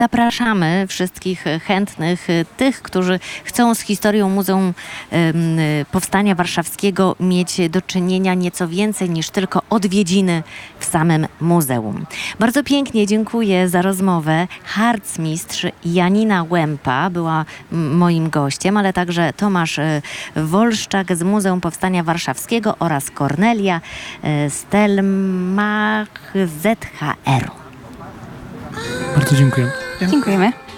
Zapraszamy wszystkich chętnych, tych, którzy chcą z historią Muzeum Powstania Warszawskiego mieć do czynienia nieco więcej niż tylko odwiedziny w samym muzeum. Bardzo pięknie dziękuję za rozmowę. Harcmistrz Janina Łępa była moim gościem, ale także Tomasz Wolszczak z Muzeum Powstania Warszawskiego oraz Kornelia Stelmach z ZHR-u. Bardzo dziękuję. Dziękujemy.